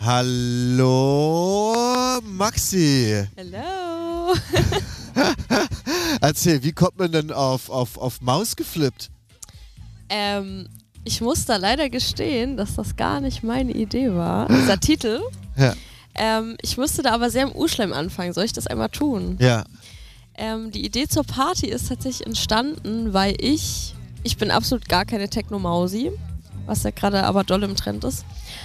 Hallo, Maxi. Hallo. Erzähl, wie kommt man denn auf Maus geflippt? Ich muss da leider gestehen, dass das gar nicht meine Idee war, dieser Titel. Ja. Ich musste da aber sehr im Urschleim anfangen. Soll ich das einmal tun? Ja. Die Idee zur Party ist tatsächlich entstanden, weil ich bin absolut gar keine Techno-Mausi, was ja gerade aber doll im Trend ist.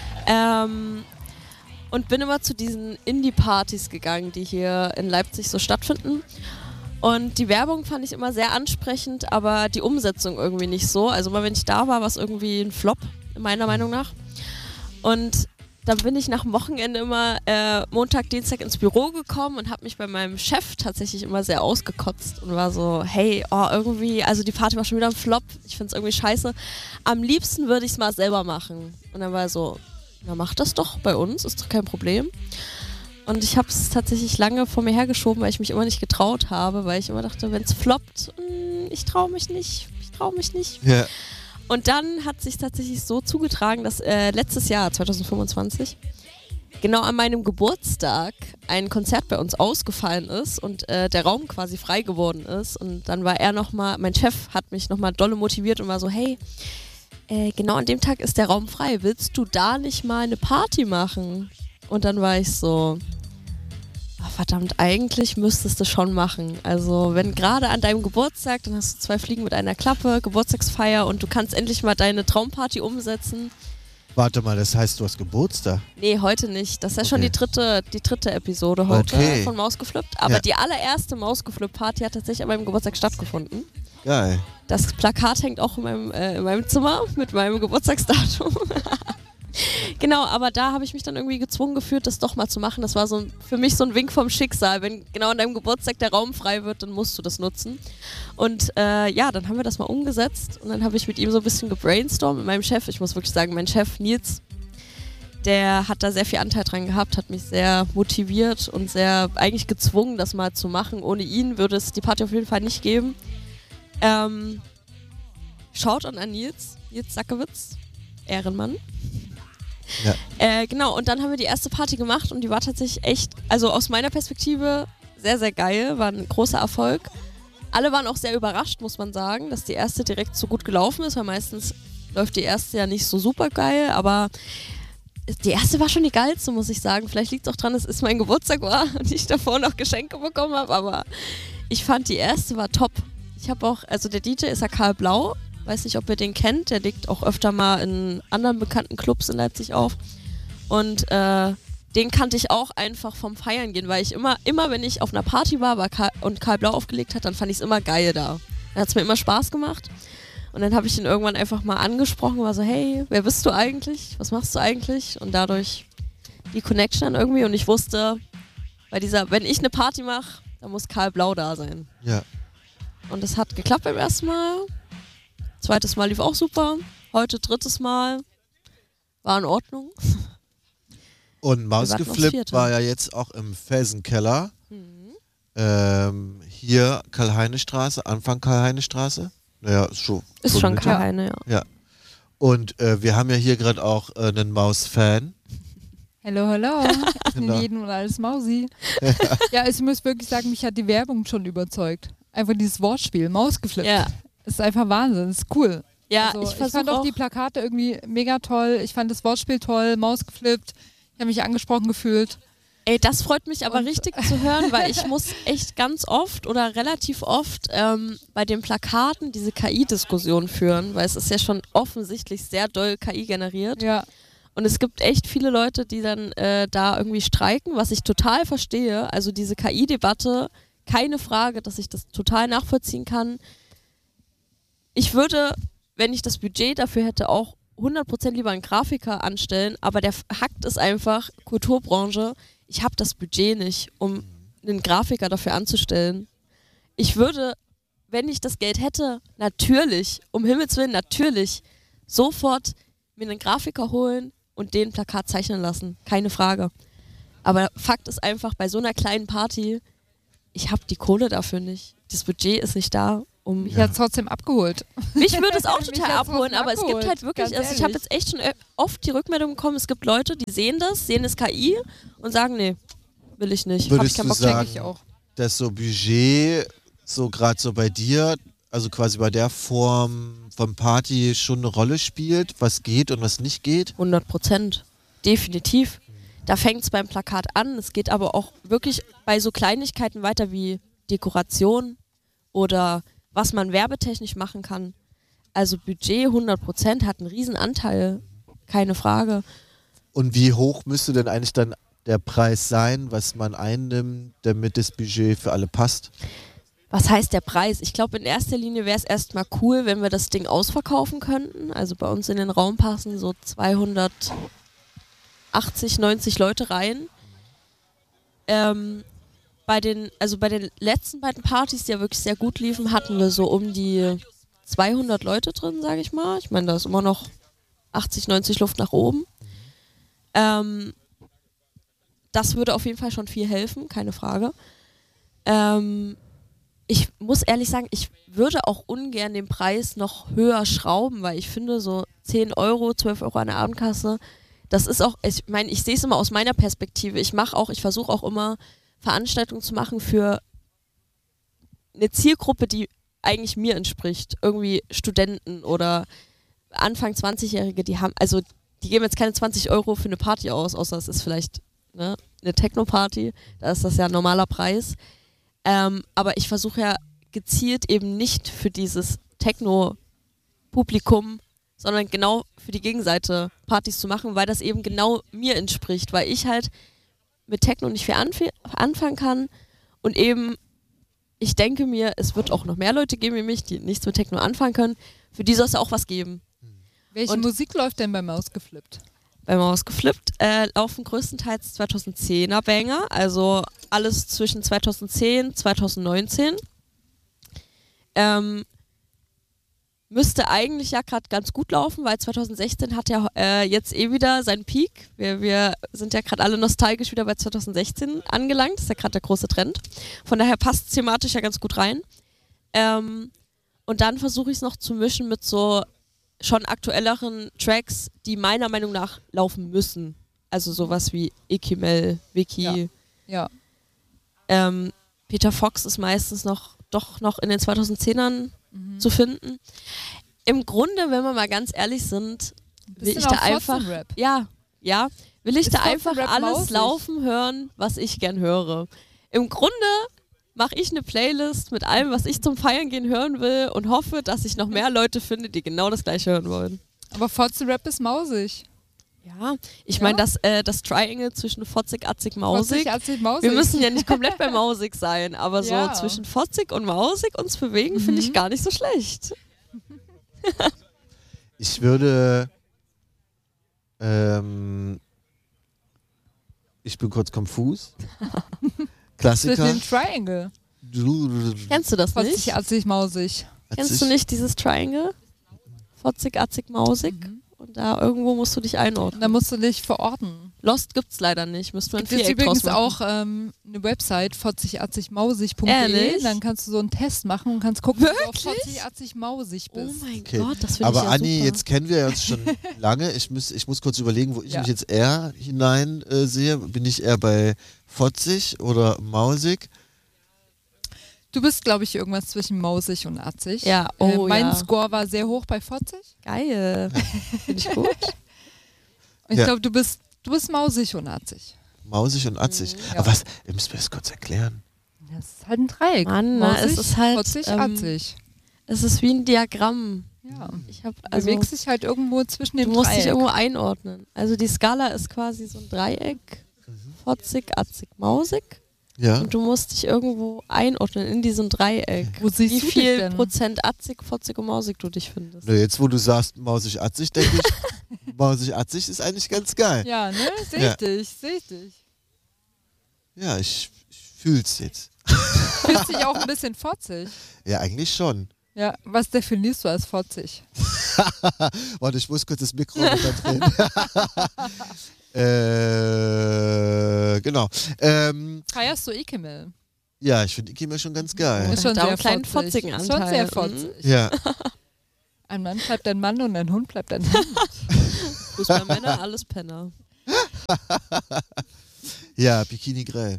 Und bin immer zu diesen Indie-Partys gegangen, die hier in Leipzig so stattfinden. Und die Werbung fand ich immer sehr ansprechend, aber die Umsetzung irgendwie nicht so. Also immer wenn ich da war, war es irgendwie ein Flop, meiner Meinung nach. Und dann bin ich nach dem Wochenende immer Montag, Dienstag ins Büro gekommen und habe mich bei meinem Chef tatsächlich immer sehr ausgekotzt und war so, hey, irgendwie, also die Party war schon wieder ein Flop, ich finde es irgendwie scheiße. Am liebsten würde ich es mal selber machen. Und dann war er so, na mach das doch bei uns, ist doch kein Problem. Und ich habe es tatsächlich lange vor mir hergeschoben, weil ich mich immer nicht getraut habe, weil ich immer dachte, wenn es floppt, ich traue mich nicht. Ja. Und dann hat sich tatsächlich so zugetragen, dass letztes Jahr, 2025, genau an meinem Geburtstag ein Konzert bei uns ausgefallen ist und der Raum quasi frei geworden ist. Und dann war er nochmal, mein Chef hat mich nochmal dolle motiviert und war so, hey, genau an dem Tag ist der Raum frei, willst du da nicht mal eine Party machen? Und dann war ich so, verdammt, eigentlich müsstest du schon machen. Also wenn gerade an deinem Geburtstag, dann hast du 2 Fliegen mit einer Klappe, Geburtstagsfeier und du kannst endlich mal deine Traumparty umsetzen. Warte mal, das heißt, du hast Geburtstag? Nee, heute nicht. Das ist ja schon die dritte Episode heute von Mausgeflippt. Aber die allererste Mausgeflippt-Party hat tatsächlich an meinem Geburtstag stattgefunden. Geil. Das Plakat hängt auch in meinem Zimmer mit meinem Geburtstagsdatum. Genau, aber da habe ich mich dann irgendwie gezwungen gefühlt, das doch mal zu machen. Das war für mich so ein Wink vom Schicksal. Wenn genau an deinem Geburtstag der Raum frei wird, dann musst du das nutzen. Und dann haben wir das mal umgesetzt und dann habe ich mit ihm so ein bisschen gebrainstormt, mit meinem Chef. Ich muss wirklich sagen, mein Chef Nils, der hat da sehr viel Anteil dran gehabt, hat mich sehr motiviert und sehr eigentlich gezwungen, das mal zu machen. Ohne ihn würde es die Party auf jeden Fall nicht geben. Shoutout an Nils Sackewitz, Ehrenmann. Ja. Genau, und dann haben wir die erste Party gemacht und die war tatsächlich echt, also aus meiner Perspektive sehr, sehr geil, war ein großer Erfolg. Alle waren auch sehr überrascht, muss man sagen, dass die erste direkt so gut gelaufen ist, weil meistens läuft die erste ja nicht so super geil, aber die erste war schon die geilste, muss ich sagen. Vielleicht liegt es auch dran, dass es mein Geburtstag war und ich davor noch Geschenke bekommen habe, aber ich fand, die erste war top. Ich habe auch, also der DJ ist ja Karl Blau. Weiß nicht, ob ihr den kennt. Der legt auch öfter mal in anderen bekannten Clubs in Leipzig auf. Und den kannte ich auch einfach vom Feiern gehen, weil ich immer wenn ich auf einer Party war und Karl Blau aufgelegt hat, dann fand ich es immer geil da. Dann hat es mir immer Spaß gemacht. Und dann habe ich ihn irgendwann einfach mal angesprochen und war so, hey, wer bist du eigentlich? Was machst du eigentlich? Und dadurch die Connection dann irgendwie. Und ich wusste, wenn ich eine Party mache, dann muss Karl Blau da sein. Ja. Und es hat geklappt beim ersten Mal. Zweites Mal lief auch super. Heute 3. Mal. War in Ordnung. Und Mausgeflippt war ja jetzt auch im Felsenkeller. Hier Karl-Heine-Straße, Anfang Karl-Heine-Straße. Naja, ist schon Karl-Heine, ja. Und wir haben ja hier gerade auch einen Maus-Fan. Hallo. Ich bin jeden und alles Mausi. Ja, ich muss wirklich sagen, mich hat die Werbung schon überzeugt. Einfach dieses Wortspiel, Mausgeflippt. Ja. Ist einfach Wahnsinn, ist cool. Ja, also, ich fand auch die Plakate irgendwie mega toll. Ich fand das Wortspiel toll, Mausgeflippt. Ich habe mich angesprochen gefühlt. Ey, das freut mich aber richtig zu hören, weil ich muss echt ganz oft oder relativ oft bei den Plakaten diese KI-Diskussion führen, weil es ist ja schon offensichtlich sehr doll KI generiert. Ja. Und es gibt echt viele Leute, die dann da irgendwie streiken, was ich total verstehe. Also diese KI-Debatte, keine Frage, dass ich das total nachvollziehen kann. Ich würde, wenn ich das Budget dafür hätte, auch 100% lieber einen Grafiker anstellen, aber der Fakt ist einfach, Kulturbranche, ich habe das Budget nicht, um einen Grafiker dafür anzustellen. Ich würde, wenn ich das Geld hätte, natürlich, um Himmels Willen, natürlich, sofort mir einen Grafiker holen und den Plakat zeichnen lassen. Keine Frage. Aber Fakt ist einfach, bei so einer kleinen Party, ich habe die Kohle dafür nicht. Das Budget ist nicht da. Mich hat es trotzdem abgeholt. Mich würde es auch total abholen, aber es gibt halt wirklich, also ich habe jetzt echt schon oft die Rückmeldung bekommen, es gibt Leute, die sehen das KI und sagen, nee, will ich nicht. Würdest hab ich du sagen, dass so Budget, so gerade so bei dir, also quasi bei der Form von Party schon eine Rolle spielt, was geht und was nicht geht? 100%, definitiv. Da fängt es beim Plakat an, es geht aber auch wirklich bei so Kleinigkeiten weiter wie Dekoration oder was man werbetechnisch machen kann. Also Budget 100% hat einen riesen Anteil, keine Frage. Und wie hoch müsste denn eigentlich dann der Preis sein, was man einnimmt, damit das Budget für alle passt? Was heißt der Preis? Ich glaube, in erster Linie wäre es erstmal cool, wenn wir das Ding ausverkaufen könnten. Also bei uns in den Raum passen so 280, 90 Leute rein. Bei den letzten beiden Partys, die ja wirklich sehr gut liefen, hatten wir so um die 200 Leute drin, sage ich mal. Ich meine, da ist immer noch 80, 90 Luft nach oben. Das würde auf jeden Fall schon viel helfen, keine Frage. Ich muss ehrlich sagen, ich würde auch ungern den Preis noch höher schrauben, weil ich finde, so 10 Euro, 12 Euro an der Abendkasse, das ist auch, ich meine, ich sehe es immer aus meiner Perspektive. Ich versuche auch immer, Veranstaltungen zu machen für eine Zielgruppe, die eigentlich mir entspricht. Irgendwie Studenten oder Anfang 20-Jährige, die geben jetzt keine 20 Euro für eine Party aus, außer es ist vielleicht eine Techno-Party, da ist das ja ein normaler Preis. Aber ich versuche ja gezielt eben nicht für dieses Techno-Publikum, sondern genau für die Gegenseite Partys zu machen, weil das eben genau mir entspricht, weil ich halt mit Techno nicht viel anfangen kann und eben, ich denke mir, es wird auch noch mehr Leute geben wie mich, die nichts mit Techno anfangen können, für die soll es auch was geben. Welche Musik läuft denn bei Mausgeflippt? Bei Mausgeflippt laufen größtenteils 2010er Banger, also alles zwischen 2010 und 2019. Müsste eigentlich ja gerade ganz gut laufen, weil 2016 hat ja jetzt wieder seinen Peak. Wir sind ja gerade alle nostalgisch wieder bei 2016 angelangt. Das ist ja gerade der große Trend. Von daher passt es thematisch ja ganz gut rein. Und dann versuche ich es noch zu mischen mit so schon aktuelleren Tracks, die meiner Meinung nach laufen müssen. Also sowas wie Ekimel, Vicky. Ja. Peter Fox ist meistens noch in den 2010ern zu finden. Im Grunde, wenn wir mal ganz ehrlich sind, will ich da einfach alles laufen hören, was ich gern höre. Im Grunde mache ich eine Playlist mit allem, was ich zum Feiern gehen hören will und hoffe, dass ich noch mehr Leute finde, die genau das gleiche hören wollen. Aber Fotze-Rap ist mausig. Ja, ich meine, das Triangle zwischen Fotzig, Atzig, Mausig. Fotzig, Mausig. Wir müssen ja nicht komplett bei Mausig sein, aber so zwischen Fotzig und Mausig uns bewegen, finde ich gar nicht so schlecht. Ich würde ich bin kurz konfus. Klassiker. Mit dem Triangle. Kennst du das nicht? Fotzig, Atzig, Mausig. Kennst du nicht dieses Triangle? Fotzig, Atzig, Mausig. Und da irgendwo musst du dich einordnen. Da musst du dich verorten. Lost gibt's leider nicht. Müssten wir ein Viereck Viereck draus machen. übrigens auch eine Website, fotzigatzigmausig.de. Dann kannst du so einen Test machen und kannst gucken, ob du fotzigatzigmausig bist. Oh mein Gott, das finde ich Aber ja Anni, super. jetzt kennen wir uns schon lange. Ich muss kurz überlegen, wo ich mich jetzt eher hinein sehe. Bin ich eher bei Fotzig oder Mausig? Du bist, glaube ich, irgendwas zwischen Mausig und Atzig. Ja, mein Score war sehr hoch bei Fotzig. Geil. Finde ich gut. Und ich glaube, du bist Mausig und Atzig. Mausig und Atzig. Ja. Aber was? Ihr müsst mir das kurz erklären. Das ist halt ein Dreieck. Mann, Mausig, es ist halt Fotzig, Atzig. Es ist wie ein Diagramm. Ja. Du bewegst dich halt irgendwo zwischen dem Du musst Dreieck. dich irgendwo einordnen. Also die Skala ist quasi so ein Dreieck. Fotzig, Atzig, Mausig. Ja. Und du musst dich irgendwo einordnen in diesem Dreieck. Wo siehst wie du dich viel denn? Prozent Atzig, Fotzig und Mausig du dich findest. Na, jetzt, wo du sagst Mausig-Atzig, denke ich, Mausig-Atzig ist eigentlich ganz geil. Ja, ne? Sehe ich dich. Ja, ich fühl's jetzt. Fühlst dich auch ein bisschen fotzig. Ja, eigentlich schon. Ja, was definierst du als fotzig? Warte, ich muss kurz das Mikro runterdrehen. Genau. Feierst du Ekimel? Ja, ich finde Ikime schon ganz geil. Ist schon Hat auch sehr einen kleinen fotzig. fotzigen Ist schon Anteil. sehr fotzig. Ja, Ein Mann bleibt ein Mann und ein Hund bleibt ein Hund. Fußballmänner, alles Penner. ja, Bikini grell.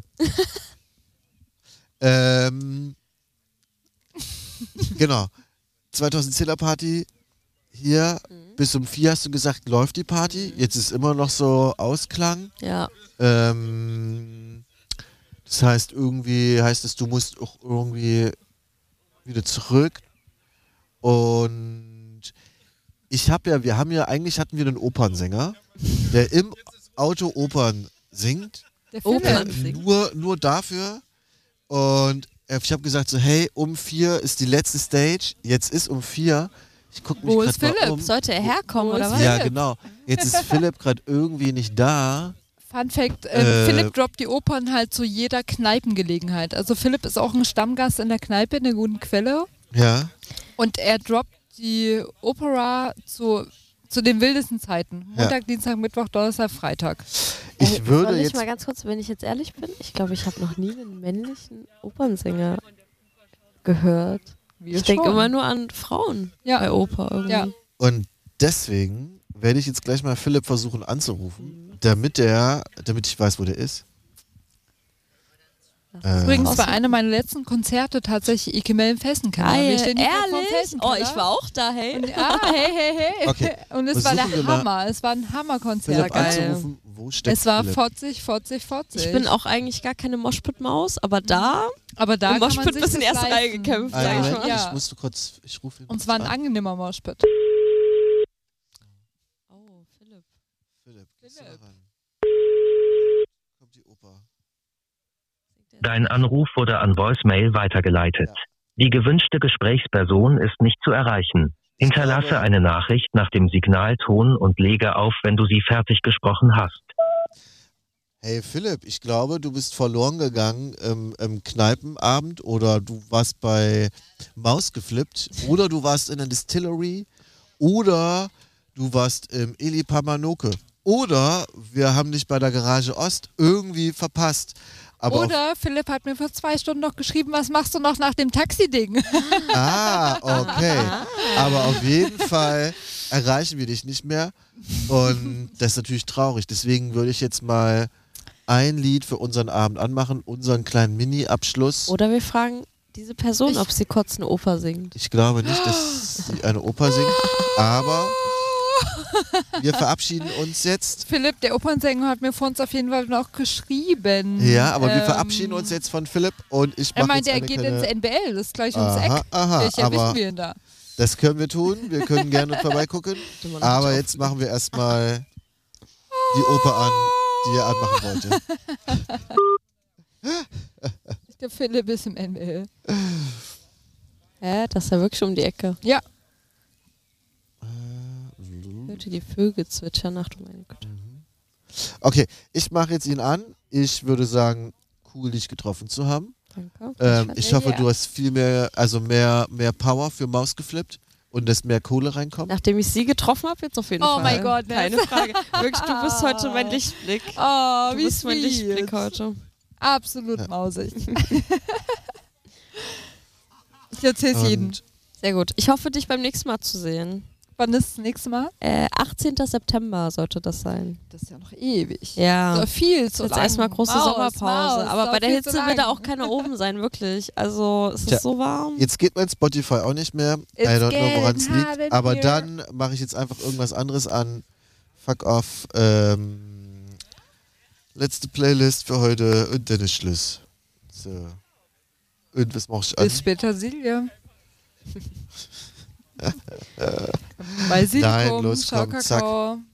Genau. 2010er Party. Hier bis um 4 hast du gesagt, läuft die Party. Jetzt ist immer noch so Ausklang. Ja. Das heißt, du musst auch irgendwie wieder zurück. Und eigentlich hatten wir einen Opernsänger, der im Auto Opern singt. Der Opern. Philipp. Nur dafür. Und ich habe gesagt so, hey, um 4 ist die letzte Stage. Jetzt ist um 4. Ich gucke mich Wo ist gerade mal Philipp? um. Sollte er herkommen, Wo oder ist was? Ja, Philipp? genau. Jetzt ist Philipp gerade irgendwie nicht da. Fun Fact, Philipp droppt die Opern halt zu jeder Kneipengelegenheit. Also Philipp ist auch ein Stammgast in der Kneipe, in der guten Quelle. Ja. Und er droppt die Opera zu den wildesten Zeiten. Montag, Dienstag, Mittwoch, Donnerstag, Freitag. Ich würde soll ich jetzt. mal ganz kurz, wenn ich jetzt ehrlich bin, ich glaube, ich habe noch nie einen männlichen Opernsänger gehört. Wir Ich denke schon. immer nur an Frauen Ja. bei Oper irgendwie. Ja. Und deswegen werde ich jetzt gleich mal Philipp versuchen anzurufen, damit ich weiß, wo der ist. Übrigens Außer- war einer meiner letzten Konzerte tatsächlich Ikemel im Fessenkeller. Wir Geil, stehen hier gerade vorm ehrlich? Felsenkeller. Oh, ich war auch da, hey. Und, hey. Okay. Und es war der Versuchen wir mal- Hammer. Es war ein Hammerkonzert. Philipp geil. anzurufen, wo steckt Es war Philipp? fotzig. Ich bin auch eigentlich gar keine Moshpit-Maus, aber da Aber da im kann man Moshpit sich bis in die das erste Reihe leisten. gekämpft, Einen sag ich Moment, mal. Ja. ich rufe ihn Und kurz zwar ein an. angenehmer Moshpit. Oh, Philipp. Philipp, gehst du Philipp. da ran? Kommt die Oper. Dein Anruf wurde an Voicemail weitergeleitet. Ja. Die gewünschte Gesprächsperson ist nicht zu erreichen. Hinterlasse glaube- eine Nachricht nach dem Signalton und lege auf, wenn du sie fertig gesprochen hast. Hey Philipp, ich glaube, du bist verloren gegangen im Kneipenabend oder du warst bei Maus geflippt oder du warst in der Distillery oder du warst im Eli Pamanoke oder wir haben dich bei der Garage Ost irgendwie verpasst. Aber Oder Philipp hat mir vor 2 Stunden noch geschrieben, was machst du noch nach dem Taxi-Ding? okay. Aber auf jeden Fall erreichen wir dich nicht mehr und das ist natürlich traurig. Deswegen würde ich jetzt mal ein Lied für unseren Abend anmachen, unseren kleinen Mini-Abschluss. Oder wir fragen diese Person, ob sie kurz eine Oper singt. Ich glaube nicht, dass sie eine Oper singt, aber wir verabschieden uns jetzt. Philipp, der Opernsänger, hat mir vor uns auf jeden Fall noch geschrieben. Ja, aber wir verabschieden uns jetzt von Philipp und ich Er mache jetzt meinte, er eine geht kleine... ins NBL, das ist gleich ums Aha, Eck. aha, Welche erwischen aber wir ihn da? das können wir tun. Wir können gerne vorbeigucken. Man Aber hat jetzt machen wir erstmal die Oper an, die er anmachen wollte. Der Philipp ist im NBL. Das ist ja wirklich um die Ecke. Ja. Hörte die Vögel zwitschern nach du meine Güte. Okay, ich mache jetzt ihn an. Ich würde sagen, cool, dich getroffen zu haben. Danke. Ich hoffe, du hast viel mehr, also mehr Power für Maus geflippt und dass mehr Kohle reinkommt. Nachdem ich sie getroffen habe, jetzt auf jeden Oh Fall. mein Gott, keine Ness. Frage. Wirklich, du bist heute mein Lichtblick. Oh, Du wie bist mein Lichtblick sweet. heute. Absolut Ja. mausig. Ich erzähl's jedem. Und Sehr gut. Ich hoffe, dich beim nächsten Mal zu sehen. Wann ist das nächste Mal? 18. September sollte das sein. Das ist ja noch ewig. Ja. So viel zu Jetzt lang. erstmal große Maus, Sommerpause. Maus, Aber doch bei der viel zu Hitze wird da lang. auch keiner oben sein, wirklich. Also es Tja, ist so warm. jetzt geht mein Spotify auch nicht mehr. It's I don't know, woran es getting hot liegt. in Aber here. dann mache ich jetzt einfach irgendwas anderes an. Fuck off. Letzte Playlist für heute und dann ist Schluss. So. Und was mach ich an? Bis später, Silja. Bei Silikum, Nein, los, komm, Schaukakao.